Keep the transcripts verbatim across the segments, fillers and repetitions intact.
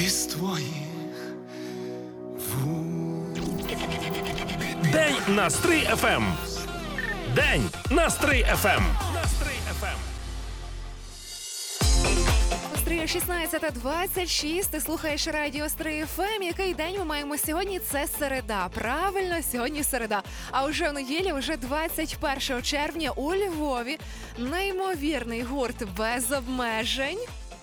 із твоїх вуст. День на Стрий еф ем. День на Стрий еф ем. шістнадцята двадцять шість. Ти слухаєш радіо Стрий еф ем. Який день ми маємо сьогодні? Це середа. Правильно, сьогодні середа. А вже в неділю, вже двадцять першого червня у Львові неймовірний гурт «Без обмежень».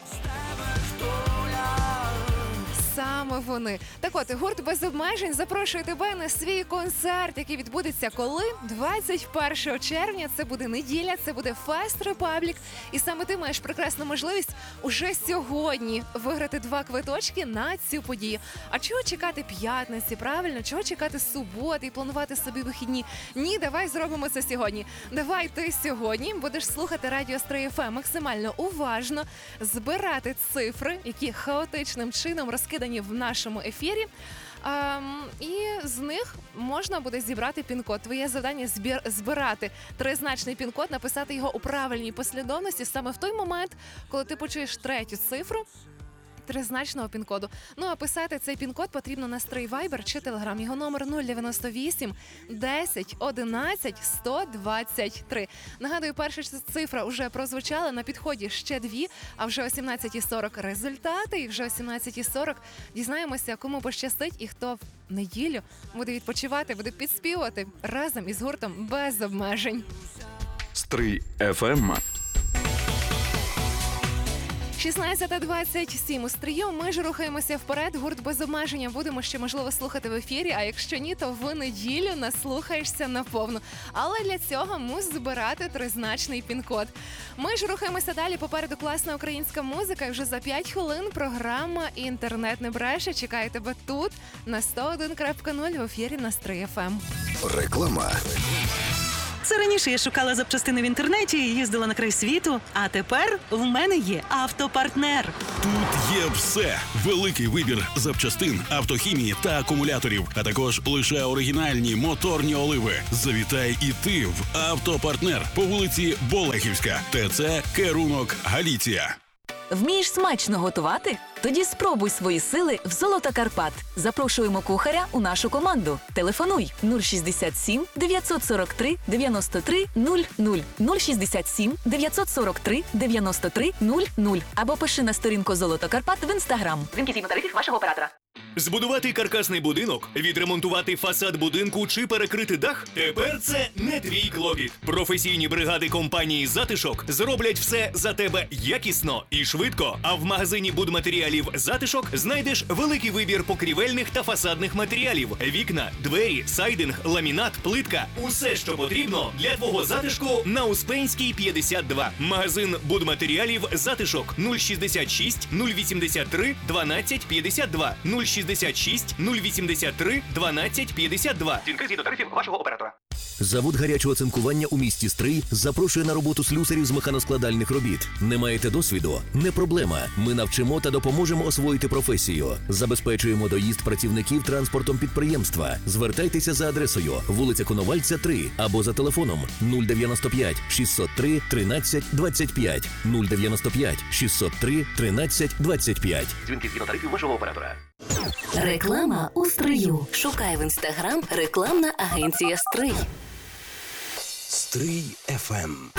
Саме вони. Так от, гурт «Без обмежень» запрошує тебе на свій концерт, який відбудеться коли? двадцять першого червня. Це буде неділя, це буде Фест Репаблік. І саме ти маєш прекрасну можливість уже сьогодні виграти два квиточки на цю подію. А чого чекати п'ятниці, правильно? Чого чекати суботи і планувати собі вихідні? Ні, давай зробимо це сьогодні. Давай ти сьогодні будеш слухати радіо Стрий еф ем максимально уважно, збирати цифри, які хаотичним чином розкидані в нашому ефірі, ем, і з них можна буде зібрати пін-код. Твоє завдання збір, збирати тризначний пін-код, написати його у правильній послідовності саме в той момент, коли ти почуєш третю цифру тризначного пін-коду. Ну, а писати цей пін-код потрібно на Стрий Вайбер чи Телеграм. Його номер нуль дев'яносто вісім десять одинадцять сто двадцять три. Нагадую, перша цифра вже прозвучала, на підході ще дві, а вже о сімнадцятій сорок результати, і вже о сімнадцятій сорок дізнаємося, кому пощастить і хто в неділю буде відпочивати, буде підспівувати разом із гуртом «Без обмежень». Стрий еф ем. шістнадцята двадцять сім у Стрию. Ми ж рухаємося вперед. Гурт «Без обмеження» будемо ще, можливо, слухати в ефірі, а якщо ні, то в неділю наслухаєшся наповну. Але для цього мусиш збирати тризначний пін-код. Ми ж рухаємося далі. Попереду класна українська музика. І вже за п'ять хвилин програма «Інтернет не бреше» чекає тебе тут, на сто один крапка нуль в ефірі на Стрий еф ем. Реклама. Це раніше я шукала запчастини в інтернеті і їздила на край світу, а тепер в мене є автопартнер. Тут є все. Великий вибір запчастин, автохімії та акумуляторів, а також лише оригінальні моторні оливи. Завітай і ти в автопартнер по вулиці Болехівська, ТЦ Керунок, Галіція. Вмієш смачно готувати? Тоді спробуй свої сили в «Золото Карпат». Запрошуємо кухаря у нашу команду. Телефонуй нуль шістдесят сім дев'ятсот сорок три дев'яносто три нуль нуль, нуль шістдесят сім дев'ятсот сорок три дев'яносто три нуль нуль або пиши на сторінку «Золото Карпат» в Інстаграм. Вимки згідно тарифів вашого оператора. Збудувати каркасний будинок, відремонтувати фасад будинку чи перекрити дах? Тепер це не твій клопіт. Професійні бригади компанії «Затишок» зроблять все за тебе якісно і швидко. А в магазині будматеріалів «Затишок» знайдеш великий вибір покрівельних та фасадних матеріалів. Вікна, двері, сайдинг, ламінат, плитка. Усе, що потрібно для твого затишку на Успенській, п'ятдесят два. Магазин будматеріалів «Затишок» нуль шістдесят шість нуль вісімдесят три дванадцять п'ятдесят два. нуль шістдесят шість нуль вісімдесят три дванадцять п'ятдесят два. Цінки згідно тарифів вашого оператора. Завод гарячого цинкування у місті Стрий запрошує на роботу слюсарів з механоскладальних робіт. Не маєте досвіду? Не проблема. Ми навчимо та допоможемо освоїти професію. Забезпечуємо доїзд працівників транспортом підприємства. Звертайтеся за адресою вулиця Коновальця, три або за телефоном нуль дев'яносто п'ять шістсот три тринадцять двадцять п'ять, нуль дев'яносто п'ять шістсот три тринадцять двадцять п'ять. Цінки згідно тарифів вашого оператора. Реклама у Стрию. Шукай в Інстаграм рекламна агенція «Стрий». Стрий еф ем.